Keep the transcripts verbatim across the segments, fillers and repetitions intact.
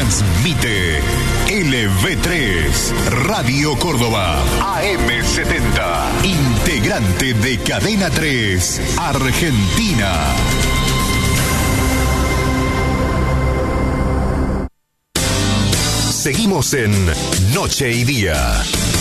Transmite L V tres, Radio Córdoba, A M setenta, integrante de Cadena tres, Argentina. Seguimos en Noche y Día.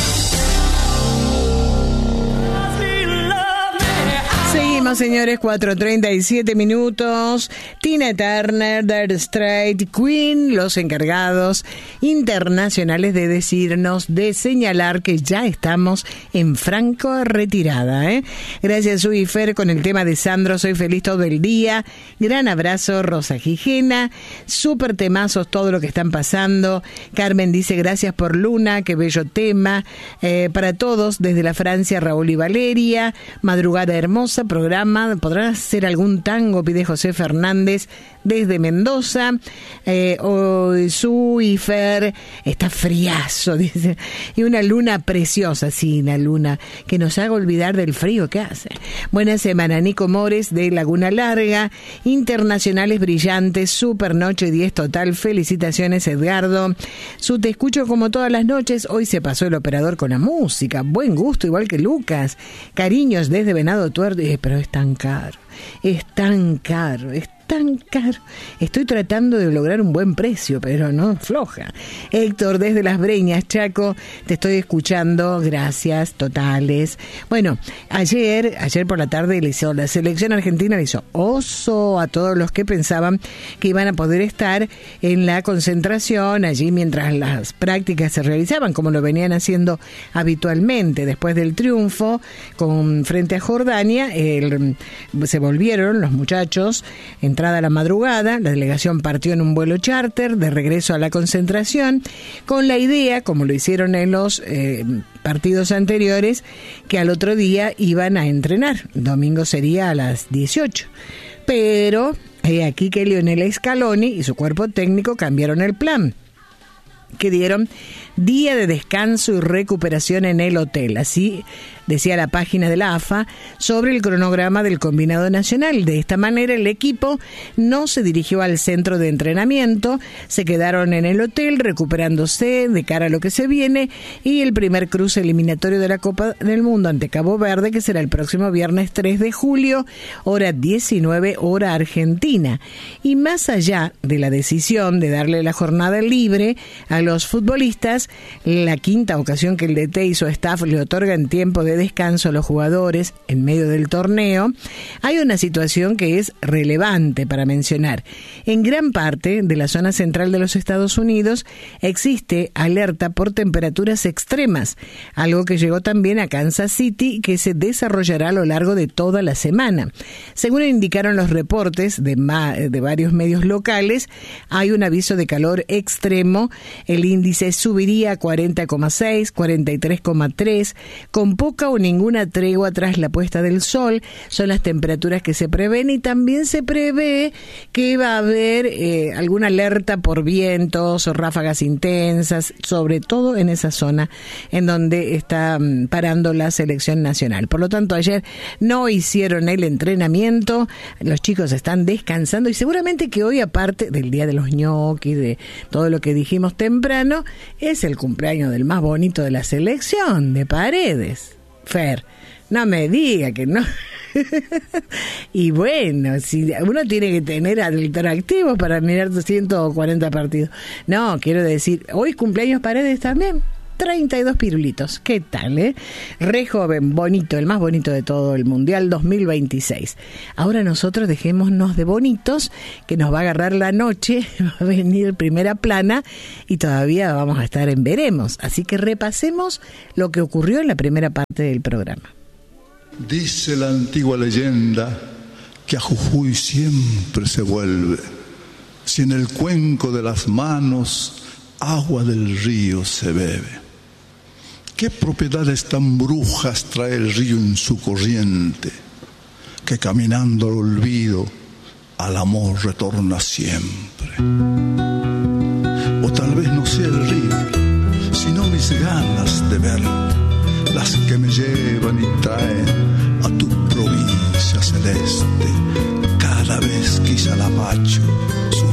Seguimos, señores, cuatro treinta y siete minutos. Tina Turner, Dire Straits, Queen, los encargados internacionales de decirnos, de señalar que ya estamos en franco retirada, ¿eh? Gracias, Uifer, con el tema de Sandro, soy feliz todo el día. Gran abrazo, Rosa Gijena. Súper temazos todo lo que están pasando. Carmen dice, gracias por Luna, qué bello tema. Eh, para todos, desde la Francia, Raúl y Valeria. Madrugada hermosa, programa, ¿podrán hacer algún tango? Pide José Fernández desde Mendoza. eh, hoy su y Fer está friazo, dice, y una luna preciosa, sí, una luna que nos haga olvidar del frío que hace. Buena semana, Nico Mores de Laguna Larga. Internacionales brillantes, super noche diez total, felicitaciones, Edgardo. Su te escucho como todas las noches, hoy se pasó el operador con la música, buen gusto, igual que Lucas. Cariños desde Venado Tuerto. Eh, pero es tan caro, es tan caro, es tan caro. Estoy tratando de lograr un buen precio, pero no floja. Héctor, desde Las Breñas, Chaco, te estoy escuchando, gracias, totales. Bueno, ayer, ayer por la tarde le hizo, la selección argentina le hizo oso a todos los que pensaban que iban a poder estar en la concentración allí mientras las prácticas se realizaban, como lo venían haciendo habitualmente. Después del triunfo con frente a Jordania, el, se volvieron los muchachos en entrada a la madrugada, la delegación partió en un vuelo charter de regreso a la concentración, con la idea, como lo hicieron en los eh, partidos anteriores, que al otro día iban a entrenar. El domingo sería a las dieciocho. Pero he aquí que Lionel Scaloni y su cuerpo técnico cambiaron el plan, que dieron día de descanso y recuperación en el hotel. Así decía la página de la A F A sobre el cronograma del combinado nacional. De esta manera el equipo no se dirigió al centro de entrenamiento, se quedaron en el hotel recuperándose de cara a lo que se viene y el primer cruce eliminatorio de la Copa del Mundo ante Cabo Verde, que será el próximo viernes tres de julio, hora diecinueve, hora argentina. Y más allá de la decisión de darle la jornada libre a los futbolistas, la quinta ocasión que el D T y su staff le otorgan tiempo de descanso a los jugadores en medio del torneo, hay una situación que es relevante para mencionar. En gran parte de la zona central de los Estados Unidos existe alerta por temperaturas extremas, algo que llegó también a Kansas City, que se desarrollará a lo largo de toda la semana. Según indicaron los reportes de, ma- de varios medios locales, hay un aviso de calor extremo, el índice subiría a cuarenta coma seis, cuarenta y tres coma tres, con poca o ninguna tregua tras la puesta del sol. Son las temperaturas que se prevén, y también se prevé que va a haber eh, alguna alerta por vientos o ráfagas intensas, sobre todo en esa zona en donde está um, parando la selección nacional. Por lo tanto, ayer no hicieron el entrenamiento, los chicos están descansando, y seguramente que hoy, aparte del día de los ñoquis, de todo lo que dijimos temprano, es el cumpleaños del más bonito de la selección, de Paredes. Fer, no me diga que no. Y bueno, si uno tiene que tener alternativos para mirar ciento cuarenta partidos. No, quiero decir, hoy cumpleaños Paredes también. treinta y dos pirulitos, ¿qué tal, eh? Re joven, bonito, el más bonito de todo el Mundial dos mil veintiséis. Ahora nosotros dejémonos de bonitos, que nos va a agarrar la noche, va a venir primera plana y todavía vamos a estar en veremos. Así que repasemos lo que ocurrió en la primera parte del programa. Dice la antigua leyenda que a Jujuy siempre se vuelve, si en el cuenco de las manos agua del río se bebe. ¿Qué propiedades tan brujas trae el río en su corriente, que caminando al olvido al amor retorna siempre? O tal vez no sea el río, sino mis ganas de ver, las que me llevan y traen a tu provincia celeste, cada vez que Izalapacho